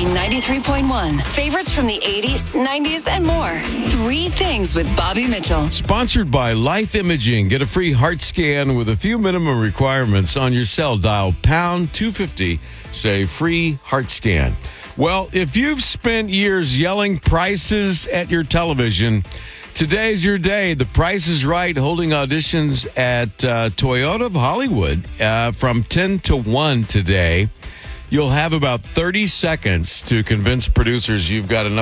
93.1. Favorites from the 80s, 90s, and more. 3 Things with Bobby Mitchell. Sponsored by Life Imaging. Get a free heart scan with a few minimum requirements on your cell. Dial pound 250. Say free heart scan. Well, if you've spent years yelling prices at your television, today's your day. The Price is Right, holding auditions at Toyota of Hollywood from 10 to 1 today. You'll have about 30 seconds to convince producers you've got enough